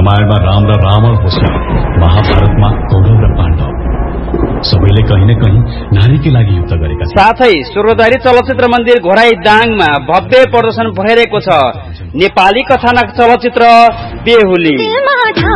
रामायणमा राम र रावण होस्, महाभारतमा कौरव र पाण्डव, सबैले कहीं न कहीं नारीकै लागि युद्ध गरेका छन्। साथै स्वर्गद्वारी चलचित्र मन्दिर घोराई दाङमा भव्य प्रदर्शन भइरहेको छ। नेपाली कथानक चलचित्र बेहुली।